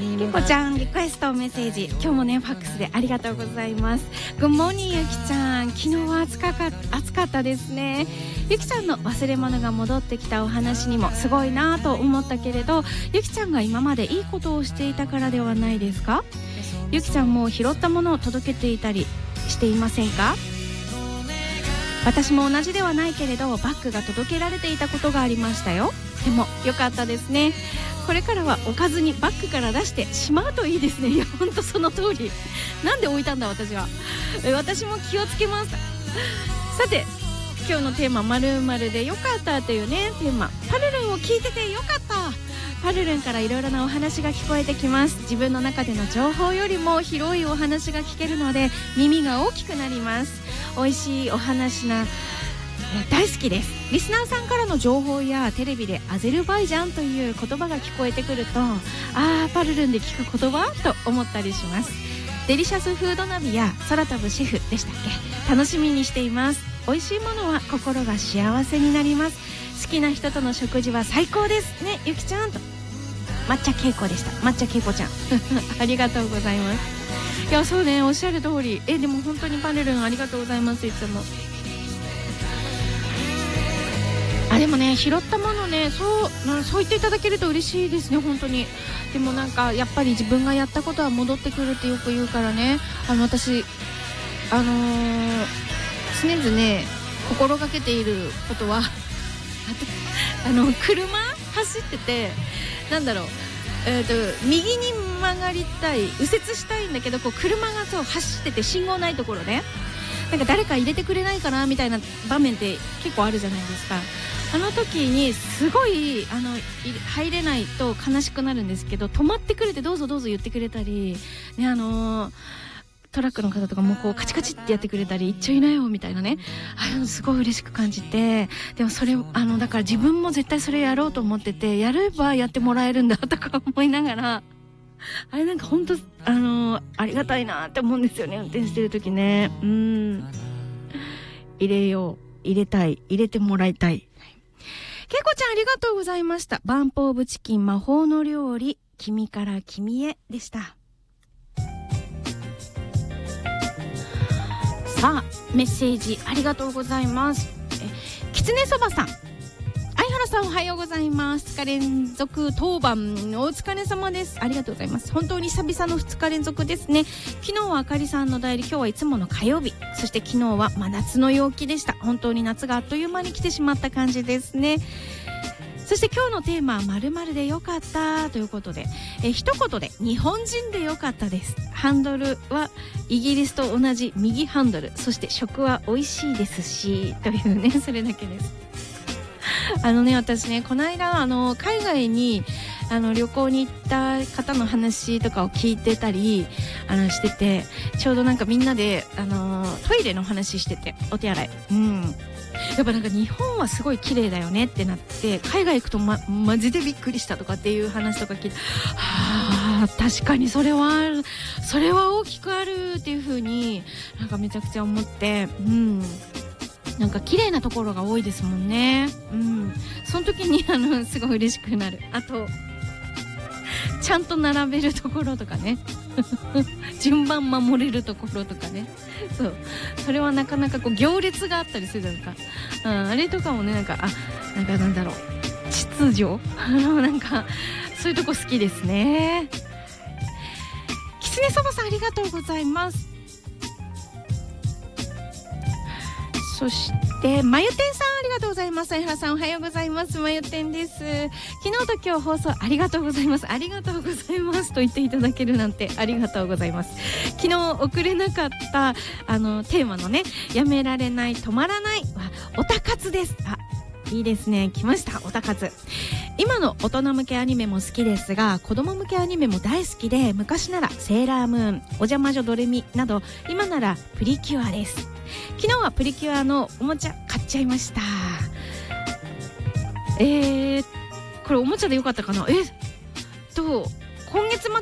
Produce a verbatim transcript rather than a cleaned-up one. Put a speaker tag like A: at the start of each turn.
A: ゆこちゃんリクエストメッセージ、今日もねファックスでありがとうございます。グッモーニングゆきちゃん、昨日は暑かか暑かったですね。ゆきちゃんの忘れ物が戻ってきたお話にもすごいなと思ったけれど、ゆきちゃんが今までいいことをしていたからではないですか。ゆきちゃんも拾ったものを届けていたりしていませんか。私も同じではないけれどバッグが届けられていたことがありましたよ。でも良かったですね。これからは置かずにバッグから出してしまうといいですね。いやほんとその通り。なんで置いたんだ私は。私も気をつけます。さて今日のテーマ〇〇でよかったというねテーマ、パルルンを聞いててよかった。パルルンからいろいろなお話が聞こえてきます。自分の中での情報よりも広いお話が聞けるので耳が大きくなります。美味しいお話な大好きです。リスナーさんからの情報やテレビでアゼルバイジャンという言葉が聞こえてくると、あーパルルンで聞く言葉と思ったりします。デリシャスフードナビや空飛ぶシェフでしたっけ、楽しみにしています。美味しいものは心が幸せになります。好きな人との食事は最高ですねゆきちゃんと。抹茶けいこでした。抹茶けいこちゃんありがとうございます。いやそうね、おっしゃる通り。えでも本当にパルルンありがとうございます。いつもあでもね拾ったものね、そうなそう言っていただけると嬉しいですね本当に。でもなんかやっぱり自分がやったことは戻ってくるってよく言うからね、あの私あのー、常々ね心がけていることはあの車走っててなんだろう、えーと右に曲がりたい、右折したいんだけどこう車がそう走ってて信号ないところで、なんか誰か入れてくれないかなみたいな場面って結構あるじゃないですか。あの時にすごいあの入れないと悲しくなるんですけど、止まってくれてどうぞどうぞ言ってくれたり、ね、あのー、トラックの方とかもこうカチカチってやってくれたり、行っちゃいなよみたいなね、あのすごい嬉しく感じて、でもそれあのだから自分も絶対それやろうと思ってて、やればやってもらえるんだとか思いながら、あれなんか本当あのー、ありがたいなって思うんですよね運転してる時ね。うーん入れよう、入れたい、入れてもらいたい。けいこちゃんありがとうございました。バンポーブチキン魔法の料理、君から君へでした。さあメッセージありがとうございます。えきつねそばさん、相原さんおはようございます。ふつか連続当番お疲れ様です。ありがとうございます。本当に久々のふつか連続ですね。昨日はあかりさんの代理、今日はいつもの火曜日、そして昨日は真夏の陽気でした。本当に夏があっという間に来てしまった感じですね。そして今日のテーマは〇〇でよかったということで、え一言で日本人でよかったです。ハンドルはイギリスと同じ右ハンドル、そして食は美味しいですしというね、それだけです。あのね私ねこの間あの海外にあの旅行に行った方の話とかを聞いてたりあのしてて、ちょうどなんかみんなであのトイレの話してて、お手洗い、うんやっぱなんか日本はすごい綺麗だよねってなって、海外行くとまマジでびっくりしたとかっていう話とか聞いて、はあ確かにそれはある、それは大きくあるっていう風になんかめちゃくちゃ思って、うんなんか綺麗なところが多いですもんね。うん。その時にあのすごい嬉しくなる。あとちゃんと並べるところとかね。順番守れるところとかね。そう。それはなかなかこう行列があったりするじゃないですか。うん、あれとかもねなんかあなんかなんだろう秩序あのなんかそういうとこ好きですね。きつねそばさんありがとうございます。そしてまゆてんさんありがとうございます。相原さんおはようございます。まゆてんです。昨日と今日放送ありがとうございます。ありがとうございますと言っていただけるなんてありがとうございます。昨日送れなかったあのテーマのねやめられない止まらないはおたかつです。あいいですね、来ましたおたかつ。今の大人向けアニメも好きですが子供向けアニメも大好きで、昔ならセーラームーン、おじゃ魔女ドレミなど、今ならプリキュアです。昨日はプリキュアのおもちゃ買っちゃいました。えー、これおもちゃでよかったかな。えっと今月末